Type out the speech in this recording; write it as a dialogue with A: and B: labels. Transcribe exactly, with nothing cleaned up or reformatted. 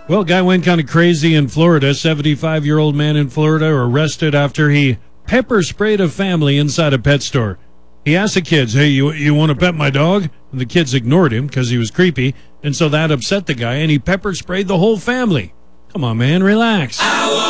A: Well, guy went kind of crazy in Florida. seventy-five-year-old man in Florida arrested after he pepper sprayed a family inside a pet store. He asked the kids, hey, you, you want to pet my dog? And the kids ignored him because he was creepy, and so that upset the guy, and he pepper sprayed the whole family. Come on, man, relax.